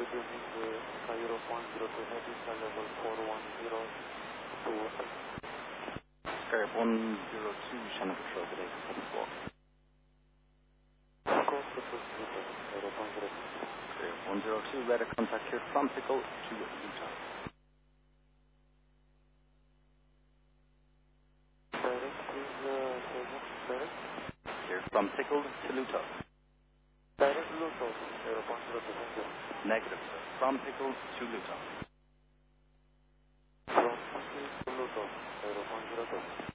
Unique Sky 0.02 heavy, Sky level 41028. Sky 102, Shannon Patrol, good day, 74. Coast to Pluto, 0.02. Sky 102, radar contact here from Pickle to Utah. Direct, please, direct. Here from Pickle to Utah. Direct Luto, 0.02, thank you. Negative, sir. From Pickle to Utah. From Pickle to Luto, 0.02.